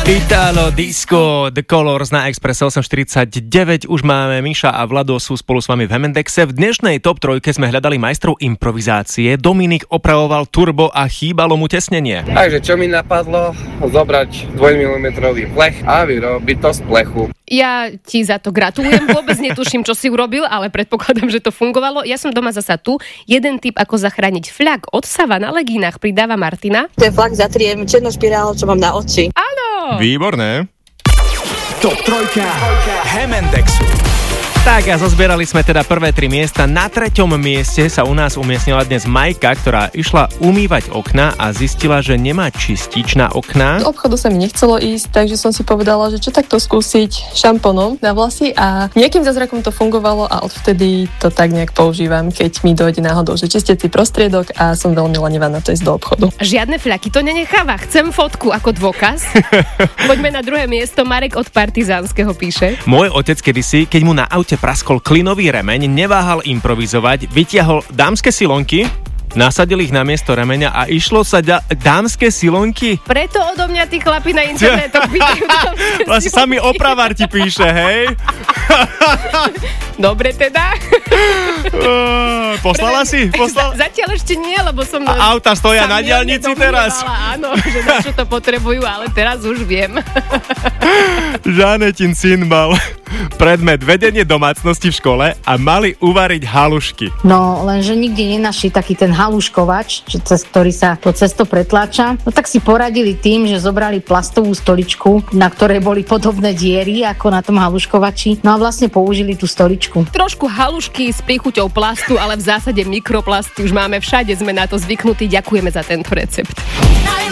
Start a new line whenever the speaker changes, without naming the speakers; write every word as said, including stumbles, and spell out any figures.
Italo Disco The Colors na Expresse osem štyridsaťdeväť. Už máme Miša a Vlado, sú spolu s vami v Hemendexe. V dnešnej top trojke sme hľadali majstrov improvizácie. Dominik opravoval turbo a chýbalo mu tesnenie.
Takže čo mi napadlo? Zobrať dvojmilimetrový plech a vyrobiť to z plechu.
Ja ti za to gratulujem, vôbec netuším, čo si urobil, ale predpokladám, že to fungovalo. Ja som doma zasa tu. Jeden tip, ako zachrániť fľak od sava na legínach, pridáva Martina.
Ten flak zatriem černošpirálo, čo mám na oči.
Áno!
Výborné.
Top trojka Hemendexu.
Tak a zozbierali sme teda prvé tri miesta. Na treťom mieste sa u nás umiestnila dnes Majka, ktorá išla umývať okná a zistila, že nemá čistič na okná.
Do obchodu sa mi nechcelo ísť, takže som si povedala, že čo takto skúsiť šampónom na vlasy a nejakým zázrakom to fungovalo a odvtedy to tak nejak používam, keď mi dojde náhodou, že čistiaci prostriedok a som veľmi lenivá na to ísť do obchodu.
Žiadne fľaky to nenecháva. Chcem fotku ako dôkaz. Poďme na druhé miesto. Marek od Partizánskeho píše.
Môj otec kedysi, keď mu na aute praskol klinový remeň, neváhal improvizovať, vytiahol dámske silonky, nasadil ich na miesto remeňa a išlo sa da- dámske silonky.
Preto odo mňa tí chlapi na internetoch pýtajú dámske
Vlastne
silonky.
sami opravár ti píše, hej?
Dobre teda.
Uh, poslala si? Poslala?
Z- zatiaľ ešte nie, lebo som...
A auta stoja
sa
na diaľnici teraz.
Áno, že na čo to potrebujú, ale teraz už viem.
Žanetin syn mal predmet vedenie domácnosti v škole a mali uvariť halušky.
No, lenže nikde nenašli taký ten haluškovač, že cez ktorý sa to cesto pretláča. No tak si poradili tým, že zobrali plastovú stoličku, na ktorej boli podobné diery ako na tom haluškovači. No a vlastne použili tú stoličku.
Trošku halušky s príchuťou plastu, ale v zásade mikroplasty už máme všade, sme na to zvyknutí. Ďakujeme za tento recept.